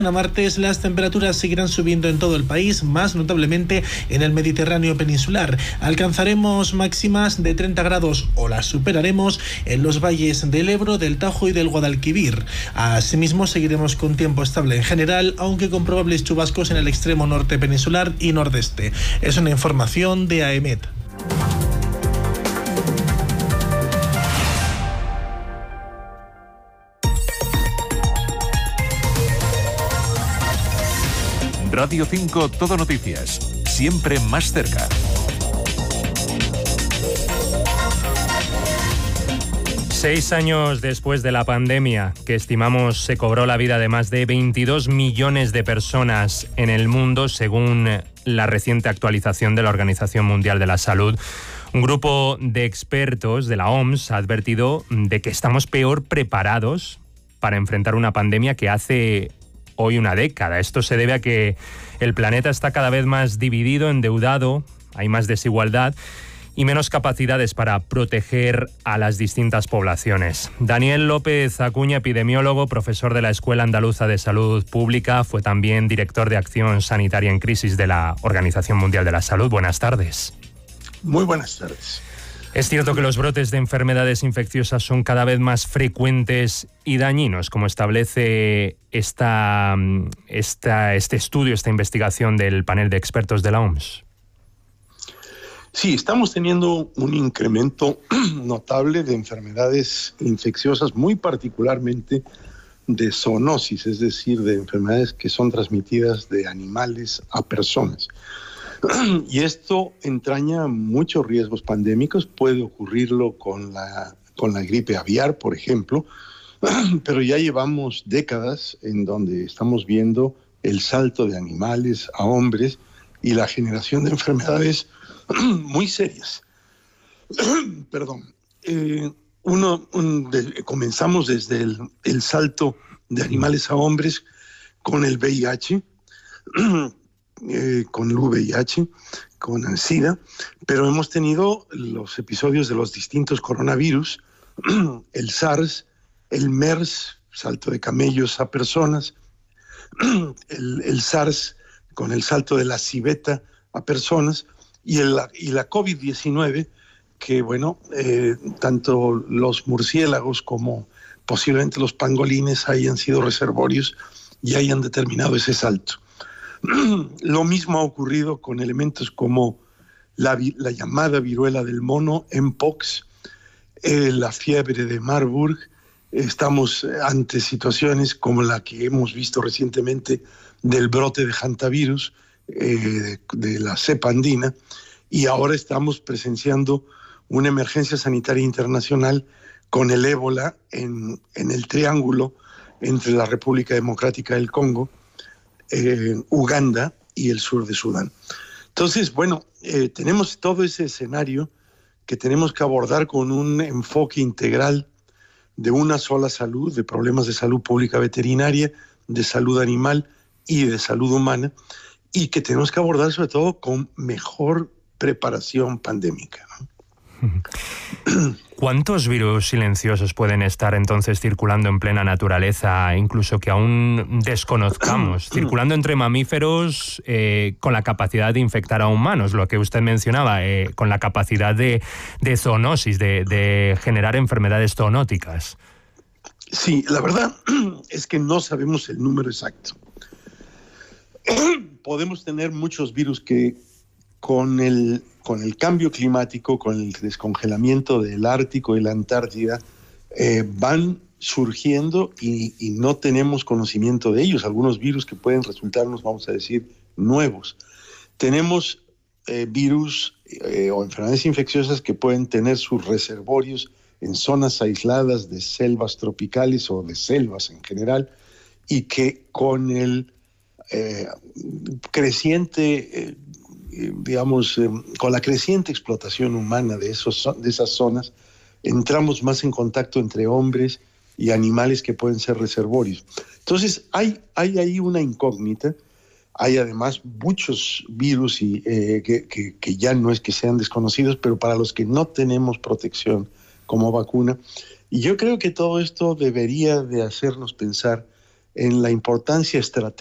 A martes las temperaturas seguirán subiendo en todo el país, más notablemente en el Mediterráneo peninsular. Alcanzaremos máximas de 30 grados o las superaremos en los valles del Ebro, del Tajo y del Guadalquivir. Asimismo, seguiremos con tiempo estable en general, aunque con probables chubascos en el extremo norte peninsular y nordeste. Es una información de AEMET. Radio 5 Todo Noticias, siempre más cerca. Seis años después de la pandemia, que estimamos se cobró la vida de más de 22 millones de personas en el mundo, según la reciente actualización de la Organización Mundial de la Salud, un grupo de expertos de la OMS ha advertido de que estamos peor preparados para enfrentar una pandemia que hace hoy una década. Esto se debe a que el planeta está cada vez más dividido, endeudado, hay más desigualdad y menos capacidades para proteger a las distintas poblaciones. Daniel López Acuña, epidemiólogo, profesor de la Escuela Andaluza de Salud Pública, fue también director de Acción Sanitaria en Crisis de la Organización Mundial de la Salud. Buenas tardes. Muy buenas tardes. Es cierto que los brotes de enfermedades infecciosas son cada vez más frecuentes y dañinos, como establece este estudio, esta investigación del panel de expertos de la OMS. Sí, estamos teniendo un incremento notable de enfermedades infecciosas, muy particularmente de zoonosis, es decir, de enfermedades que son transmitidas de animales a personas. Y esto entraña muchos riesgos pandémicos. Puede ocurrirlo con la gripe aviar, por ejemplo, pero ya llevamos décadas en donde estamos viendo el salto de animales a hombres y la generación de enfermedades muy serias. Perdón. Comenzamos desde el salto de animales a hombres con el VIH, con el VIH, con el SIDA, pero hemos tenido los episodios de los distintos coronavirus, el SARS, el MERS, salto de camellos a personas, el SARS con el salto de la civeta a personas y la COVID-19, que tanto los murciélagos como posiblemente los pangolines hayan sido reservorios y hayan determinado ese salto. Lo mismo ha ocurrido con elementos como la llamada viruela del mono, Mpox, la fiebre de Marburg. Estamos ante situaciones como la que hemos visto recientemente del brote de hantavirus, de la cepa andina, y ahora estamos presenciando una emergencia sanitaria internacional con el ébola en el triángulo entre la República Democrática del Congo, Uganda y el sur de Sudán. Entonces, tenemos todo ese escenario que tenemos que abordar con un enfoque integral de una sola salud, de problemas de salud pública veterinaria, de salud animal y de salud humana, y que tenemos que abordar sobre todo con mejor preparación pandémica, ¿no? ¿Cuántos virus silenciosos pueden estar entonces circulando en plena naturaleza, incluso que aún desconozcamos, circulando entre mamíferos con la capacidad de infectar a humanos, lo que usted mencionaba, con la capacidad de zoonosis, de generar enfermedades zoonóticas? Sí, la verdad es que no sabemos el número exacto. Podemos tener muchos virus que con el cambio climático, con el descongelamiento del Ártico y la Antártida, van surgiendo y no tenemos conocimiento de ellos. Algunos virus que pueden resultarnos, vamos a decir, nuevos. Tenemos virus o enfermedades infecciosas que pueden tener sus reservorios en zonas aisladas de selvas tropicales o de selvas en general, y que con el creciente... con la creciente explotación humana de esas zonas, entramos más en contacto entre hombres y animales que pueden ser reservorios. Entonces, hay ahí una incógnita. Hay además muchos virus que ya no es que sean desconocidos, pero para los que no tenemos protección como vacuna. Y yo creo que todo esto debería de hacernos pensar en la importancia estratégica